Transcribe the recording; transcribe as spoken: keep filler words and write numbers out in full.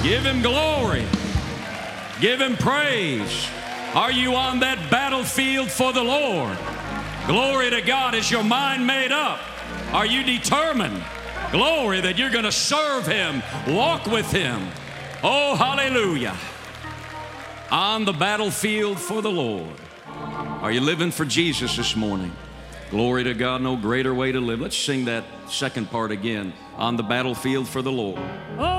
Give Him glory. Give Him praise. Are you on that battlefield for the Lord? Glory to God. Is your mind made up? Are you determined? Glory, that you're going to serve Him, walk with Him. Oh, hallelujah. On the battlefield for the Lord. Are you living for Jesus this morning? Glory to God, no greater way to live. Let's sing that second part again. On the battlefield for the Lord.